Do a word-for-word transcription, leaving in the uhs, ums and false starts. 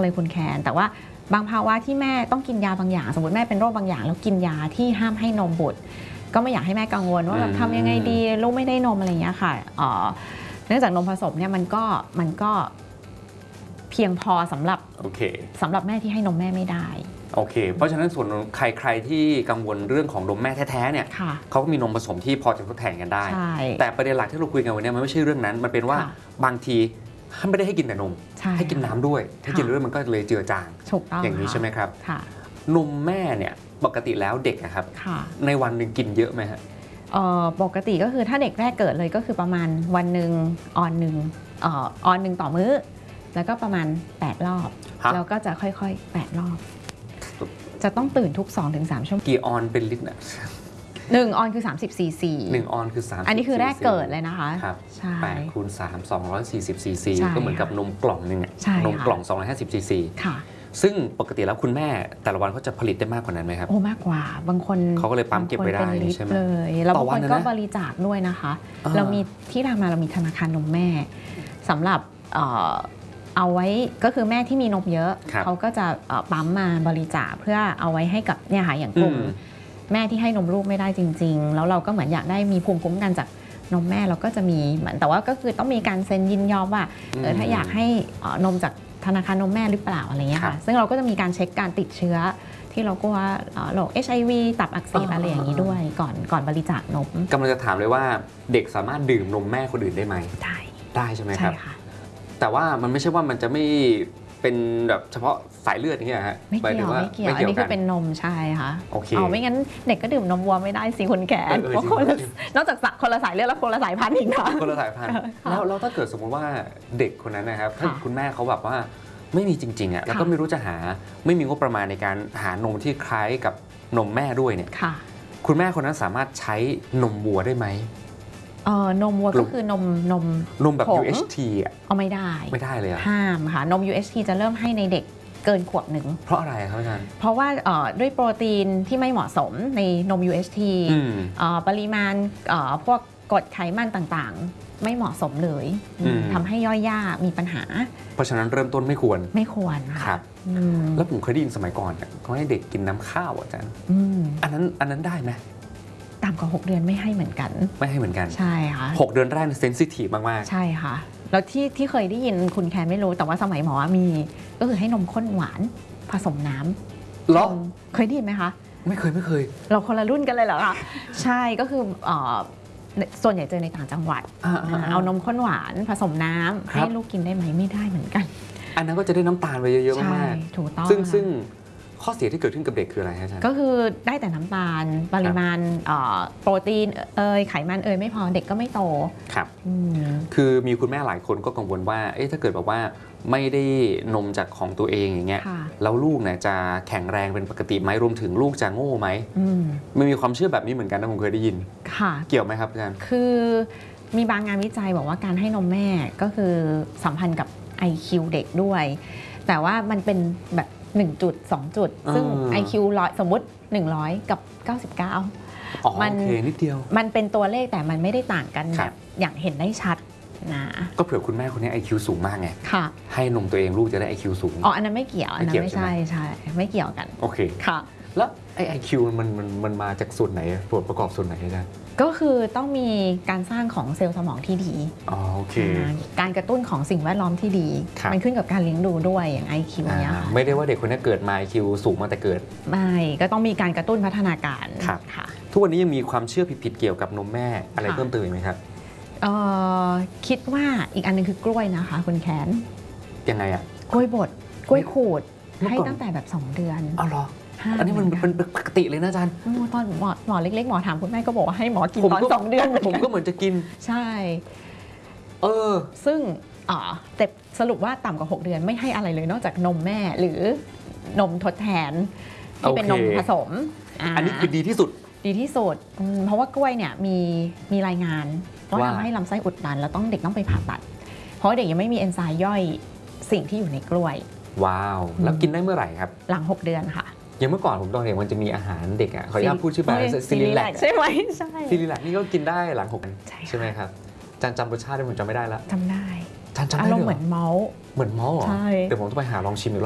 เลยคุณแคนแต่ว่าบางภาวะที่แม่ต้องกินยาบางอย่างสมมติแม่เป็นโรคบางอย่างแล้วกินยาที่ห้ามให้นมบุตรก็ไม่อยากให้แม่กังวลว่าแบบทำยังไงดีลูกไม่ได้นมอะไรอย่างเงี้ยค่ะเนื่องจากนมผสมเนี่ยมันก็มันก็เพียงพอสำหรับโอเคสำหรับแม่ที่ให้นมแม่ไม่ได้โอเคเพราะฉะนั้นส่วนใครใครที่กังวลเรื่องของนมแม่แท้ๆเนี่ยเขาก็มีนมผสมที่พอจะทดแทนกันได้แต่ประเด็นหลักที่เราคุยกันวันนี้มันไม่ใช่เรื่องนั้นมันเป็นว่าบางทีไม่ได้ให้กินแต่นมให้กินน้ำด้วยถ้ากินเรื่องมันก็เลยเจือจางอย่างนี้ใช่ไหมครับนมแม่เนี่ยปกติแล้วเด็กนะครับในวันหนึ่งกินเยอะไหมฮะปกติก็คือถ้าเด็กแรกเกิดเลยก็คือประมาณวันหนึ่งออนหนึ่งออนหนึ่งต่อมื้อแล้วก็ประมาณแปดรอบแล้วก็จะค่อยๆแปดรอบจะต้องตื่นทุก สองถึงสาม ชั่วโมงกี่ออนเป็นลิตรนะหนึ่งออนคือสามสิบซีซีหนึ่งออนคือสามสิบอันนี้คือแรกเกิดเลยนะคะครับใช่แปดคูณสาม สองร้อยสี่สิบซีซีก็เหมือนกับนมกล่องนึงอ่ะนมกล่องสองร้อยห้าสิบซีซีค่ะซึ่งปกติแล้วคุณแม่แต่ละวันเขาจะผลิตได้มากกว่านั้นไหมครับโอ้มากกว่าบางคนเขาก็เลยปั๊มเก็บไว้ได้ใช่ไหมเลยแล้วบางคนก็บริจาคด้วยนะคะเรามีที่รามาเรามีธนาคารนมแม่สำหรับเอาไว้ก็คือแม่ที่มีนมเยอะเขาก็จะปั๊มมาบริจาคเพื่อเอาไว้ให้กับเนี่ยค่ะอย่างกลุ่มแม่ที่ให้นมลูกไม่ได้จริงๆแล้วเราก็เหมือนอยากได้มีภูมิคุ้มกันจากนมแม่เราก็จะมีเหมือนแต่ว่าก็คือต้องมีการเซ็นยินยอมว่าเออถ้าอยากให้นมจากธนาคารนมแม่หรือเปล่าอะไรเงี้ยค่ะซึ่งเราก็จะมีการเช็คการติดเชื้อที่เรากลัวโรค เอช ไอ วี ตับอักเสบอะไรอย่างนี้ด้วยก่อนก่อนบริจาคนมกำลังจะถามเลยว่าเด็กสามารถดื่มนมแม่คนอื่นได้ไหมได้ได้ใช่ไหมครับแต่ว่ามันไม่ใช่ว่ามันจะไม่เป็นแบบเฉพาะสายเลือดอย่างเงี้ยฮะไม่เกี่ยวไม่เกี่ยวอันนี้คือเป็นนมใช่ค่ะโอเคอ๋อไม่งั้นเด็กก็ดื่มนมวัวไม่ได้สิคุณแขนเพราะคนนอกจากคนละสายเลือดแล้วคนละสายพันธุ์อีกนะคนละสายพันธุ์แล้วแล้วถ้าเกิดสมมติว่าเด็กคนนั้นนะครับถ้าคุณแม่เขาแบบว่าไม่มีจริงๆอ่ะแล้วก็ไม่รู้จะหาไม่มีงบประมาณในการหานมที่คล้ายกับนมแม่ด้วยเนี่ยคุณแม่คนนั้นสามารถใช้นมวัวได้ไหมเออนมวัวก็คือนมนมนมแบบ ยู เอช ที อ่ะเอาไม่ได้ไม่ได้เลยห้ามค่ะนม ยู เอช ที จะเริ่มให้ในเด็กเกินขวบหนึ่งเพราะอะไรครับอาจารย์เพราะว่าด้วยโปรตีนที่ไม่เหมาะสมในนม ยู เอช ที ปริมาณพวกกรดไขมันต่างๆไม่เหมาะสมเลยทำให้ย่อยยากมีปัญหาเพราะฉะนั้นเริ่มต้นไม่ควรไม่ควรครับแล้วผมเคยได้ยินสมัยก่อนเขาให้เด็กกินน้ำข้าวอาจารย์อันนั้นอันนั้นได้ไหมต่ำกว่าหกเดือนไม่ให้เหมือนกันไม่ให้เหมือนกันใช่ค่ะหกเดือนแรกเซนซิทีฟมากๆใช่ค่ะแล้วที่ที่เคยได้ยินคุณแคนไม่รู้แต่ว่าสมัยหมอมีก็คือให้นมข้นหวานผสมน้ำหรอเคยได้ยินไหมคะไม่เคยไม่เคยเราคนละรุ่นกันเลยเหรอคะใช่ก็คือส่วนใหญ่เจอในต่างจังหวัดเอานมข้นหวานผสมน้ำให้ลูกกินได้ไหมไม่ได้เหมือนกันอันนั้นก็จะได้น้ำตาลไปเยอะๆมากถูกต้องซึ่งซึ่งข้อเสียที่เกิดขึ้นกับเด็กคืออะไรฮะอาจารย์ก็คือได้แต่น้ำตาลปริมาณโปรตีนเอยไขมันเอยไม่พอเด็กก็ไม่โตครับคือมีคุณแม่หลายคนก็กังวลว่าเอ๊ะถ้าเกิดแบบว่าไม่ได้นมจากของตัวเองอย่างเงี้ยแล้วลูกเนี่ยจะแข็งแรงเป็นปกติไหมรวมถึงลูกจะโง่ไหมมันมีความเชื่อแบบนี้เหมือนกันนะผมเคยได้ยินค่ะเกี่ยวไหมครับอาจารย์คือมีบางงานวิจัยบอกว่าการให้นมแม่ก็คือสัมพันธ์กับ ไอ คิว เด็กด้วยแต่ว่ามันเป็นแบบหนึ่งจุดสองจุดซึ่ง ไอ คิว ร้อยสมมุติหนึ่งร้อยกับเก้าสิบเก้ามันนิดเดียวมันเป็นตัวเลขแต่มันไม่ได้ต่างกันแบบอย่างเห็นได้ชัดนะก็เผื่อคุณแม่คนนี้ ไอ คิว สูงมากไงให้นมตัวเองลูกจะได้ ไอ คิว สูงอ๋ออันนั้นไม่เกี่ยวอันนั้นไม่ใช่ใช่ไม่เกี่ยวกันโอเคค่ะแล้วไอ ไอ คิว มันมันมันมาจากส่วนไหนส่วนประกอบส่วนไหนอาจารย์ก็คือต้องมีการสร้างของเซลล์สมองที่ดีอ๋อโอเคการกระตุ้นของสิ่งแวดล้อมที่ดีมันขึ้นกับการเลี้ยงดูด้วยอย่าง ไอ คิว เนี้ยไม่ได้ว่าเด็กคนนี้เกิดมา ไอ คิว สูงมาแต่เกิดไม่ก็ต้องมีการกระตุ้นพัฒนาการค่ะทุกวันนี้ยังมีความเชื่อผิดๆเกี่ยวกับนมแม่อะไรเพิ่มเติมไหมครับคิดว่าอีกอันนึงคือกล้วยนะคะคุณแคนยังไงอะกล้วยบดกล้วยขูดให้ตั้งแต่แบบสองเดือนอ๋อเหรออันนี้มันเป็นปกติเลยนะอาจารย์ตอนหมอหมอเล็กๆหมอถามคุณแม่ก็บอกว่าให้หมอกินตอนสองเดือนผมก็เหมือนจะกินใช่เออซึ่งอ๋อแต่สรุปว่าต่ำกว่าหกเดือนไม่ให้อะไรเลยนอกจากนมแม่หรือนมทดแทนที่เป็นนมผสมอันนี้คือดีที่สุดดีที่สุดเพราะว่ากล้วยเนี่ยมีมีรายงานว่าทำให้ลำไส้อุดตันแล้วต้องเด็กต้องไปผ่าตัดเพราะเด็กยังไม่มีเอนไซม์ย่อยสิ่งที่อยู่ในกล้วยว้าวแล้วกินได้เมื่อไหร่ครับหลังหกเดือนค่ะยังเมื่อก่อนผมตอนเด็กมันจะมีอาหารเด็กอ่ะขออนุญาตพูดชื่อแบบซิลิแลกใช่ไหมใช่ซิลิแลกนี่ก็กินได้หลังหกเดือนใช่ไหมครับจำจำรสชาติได้ผมจำไม่ได้แล้วจำได้จำจำได้อารมณ์เหมือนเมาส์เหมือนเมาส์เหรอใช่เดี๋ยวผมต้องไปหาลองชิมอีก